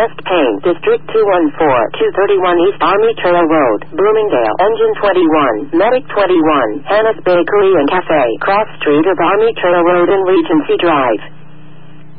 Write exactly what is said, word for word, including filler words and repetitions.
West Payne, District two one four, two thirty-one East Army Trail Road, Bloomingdale, Engine twenty-one, Medic twenty-one, Hannah's Bakery and Cafe, Cross Street of Army Trail Road and Regency Drive.